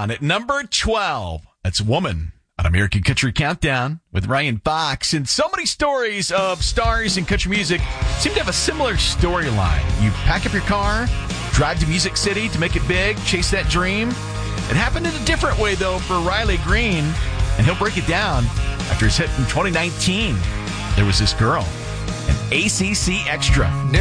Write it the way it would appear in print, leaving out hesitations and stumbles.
down at number 12. That's Woman on American Country Countdown with Ryan Fox. And so many stories of stars in country music seem to have a similar storyline. You pack up your car, drive to Music City to make it big, chase that dream. It happened in a different way, though, for Riley Green, and he'll break it down after his hit in 2019. There was this girl, an ACC Extra.